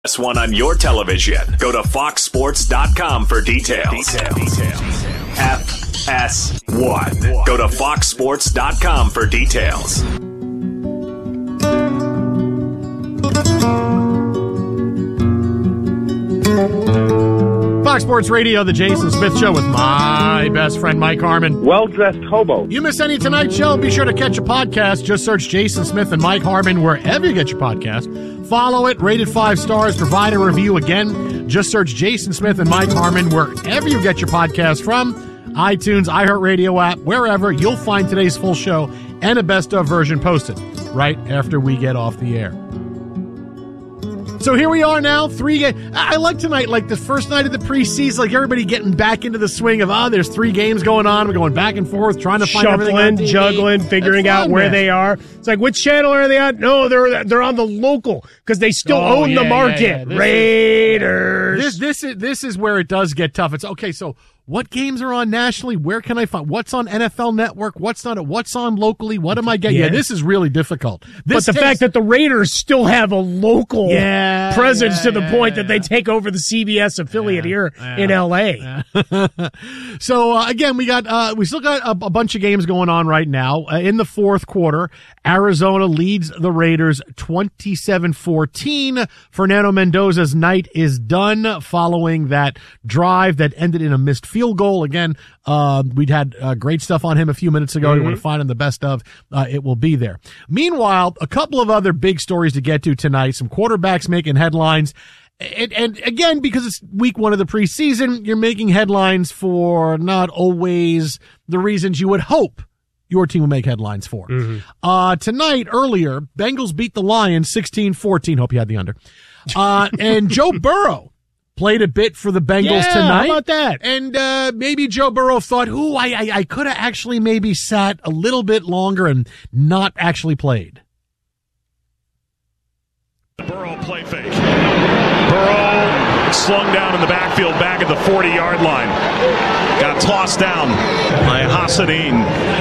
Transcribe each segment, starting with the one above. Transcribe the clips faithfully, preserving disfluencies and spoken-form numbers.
This one on your television. Go to fox sports dot com for details. Details. Details. F S one. Go to fox sports dot com for details. Fox Sports Radio, the Jason Smith Show with my best friend Mike Harmon. Well-dressed hobo. You miss any tonight's show? Be sure to catch a podcast. Just search Jason Smith and Mike Harmon wherever you get your podcast. Follow it, rate it five stars, provide a review. Again, just search Jason Smith and Mike Harmon wherever you get your podcast from. iTunes, iHeartRadio app, wherever. You'll find today's full show and a best-of version posted right after we get off the air. So here we are now, three games. I like tonight, like the first night of the preseason, like everybody getting back into the swing of, oh, there's three games going on. We're going back and forth, trying to find Shuffling, everything. juggling, figuring fun, out where man. they are. It's like, which channel are they on? No, they're they're on the local because they still Oh, own yeah, the market. yeah, yeah. This Raiders. This this is this is where it does get tough. It's okay. So what games are on nationally? Where can I find? What's on N F L Network? What's not? What's on locally? What am I getting? Yeah, Yeah. this is really difficult. This but the takes, fact that the Raiders still have a local Yeah, presence yeah, to the yeah, point yeah, that they yeah. take over the C B S affiliate Yeah, here yeah. in L A. So uh, again, we got uh, we still got a, a bunch of games going on right now. Uh, in the fourth quarter, Arizona leads the Raiders twenty-seven fourteen. Fernando Mendoza's night is done following that drive that ended in a missed field goal. Again, uh, we'd had uh, great stuff on him a few minutes ago. Mm-hmm. You want to find him the best of, uh, it will be there. Meanwhile, a couple of other big stories to get to tonight. Some quarterbacks making headlines. And, and again, because it's week one of the preseason, you're making headlines for not always the reasons you would hope your team will make headlines for. Mm-hmm. Uh, tonight, earlier, Bengals beat the Lions sixteen fourteen. Hope you had the under. Uh, and Joe Burrow played a bit for the Bengals Yeah, tonight. how about that? And uh, maybe Joe Burrow thought, ooh, I, I, I could have actually maybe sat a little bit longer and not actually played. Burrow play fake. Burrow slung down in the backfield back at the forty-yard line. Got tossed down by Hassanin.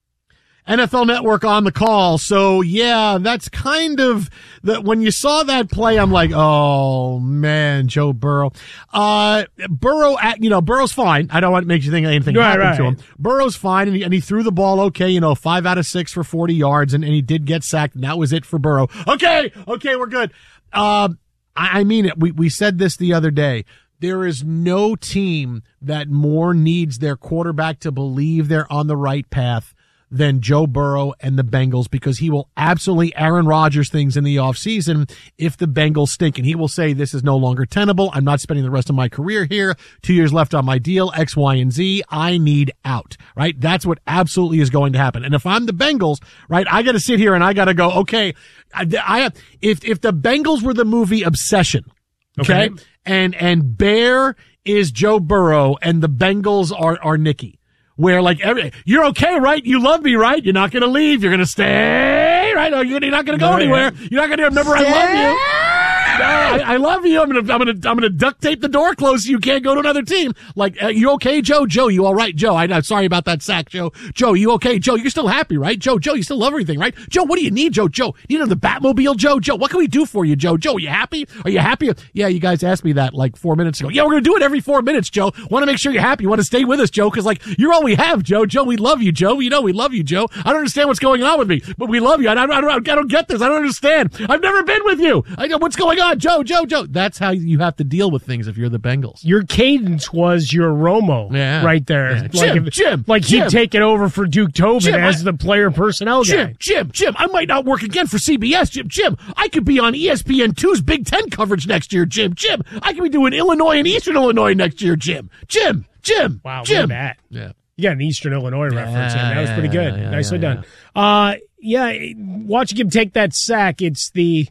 N F L Network on the call. So, yeah, that's kind of that. When you saw that play, I'm like, oh, man, Joe Burrow. Uh, Burrow, you know, Burrow's fine. I don't want to make you think anything Right, happened right. to him. Burrow's fine, and he, and he threw the ball okay, you know, five out of six for forty yards, and, and he did get sacked, and that was it for Burrow. Okay, okay, we're good. Uh, I, I mean it. We, we said this the other day. There is no team that more needs their quarterback to believe they're on the right path than Joe Burrow and the Bengals, because he will absolutely Aaron Rodgers things in the offseason if the Bengals stink. And he will say, this is no longer tenable. I'm not spending the rest of my career here. Two years left on my deal, X, Y, and Z. I need out, right? That's what absolutely is going to happen. And if I'm the Bengals, right, I got to sit here and I got to go, okay, I, I if, if the Bengals were the movie Obsession, okay, Okay. and, and Bear is Joe Burrow and the Bengals are, are Nikki. Where, like, every, you're okay, right? You love me, right? You're not going to leave. You're going to stay, right? You're not going to go No, anywhere. yeah. You're not going to remember I love you. No, I, I love you. I'm gonna, I'm gonna, I'm gonna duct tape the door closed so you can't go to another team. Like, uh, you okay, Joe? Joe, you all right, Joe? I, I'm sorry about that sack, Joe. Joe, you okay, Joe? You're still happy, right, Joe? Joe, you still love everything, right? Joe, what do you need, Joe? Joe, you know the Batmobile, Joe? Joe, what can we do for you, Joe? Joe, are you happy? Are you happy? Yeah, you guys asked me that like four minutes ago. Yeah, we're gonna do it every four minutes, Joe. Want to make sure you're happy. You want to stay with us, Joe? Because like you're all we have, Joe. Joe, we love you, Joe. You know we love you, Joe. I don't understand what's going on with me, but we love you. I don't, I don't, I don't get this. I don't understand. I've never been with you. I know what's going on, Joe, Joe, Joe. That's how you have to deal with things if you're the Bengals. Your cadence was your Romo Yeah. right there. Yeah. Like Jim, if- Jim, Like Jim. he'd taken over for Duke Tobin Jim, as I- the player personnel Jim, guy. Jim, Jim, I might not work again for C B S, Jim, Jim. I could be on E S P N two's Big Ten coverage next year, Jim, Jim. I could be doing Illinois and Eastern Illinois next year, Jim, Jim, Jim, Wow, look Jim. at that. Yeah. You got an Eastern Illinois reference in. That was pretty yeah, good. yeah, Nicely yeah, done. Uh, yeah, watching him take that sack, it's the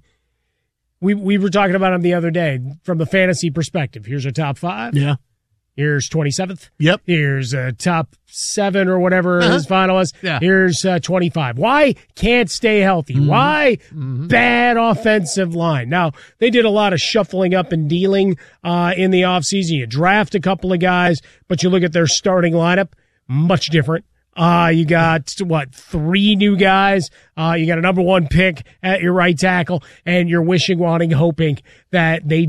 we we were talking about him the other day from the fantasy perspective. Here's a top five. Yeah. Here's twenty-seventh. Yep. Here's a top seven or whatever Uh-huh. his final is. Yeah. Here's uh, twenty-five. Why can't stay healthy? Mm-hmm. Why bad offensive line? Now, they did a lot of shuffling up and dealing uh, in the offseason. You draft a couple of guys, but you look at their starting lineup, much different. Uh, you got, what, three new guys. Uh, you got a number one pick at your right tackle, and you're wishing, wanting, hoping that they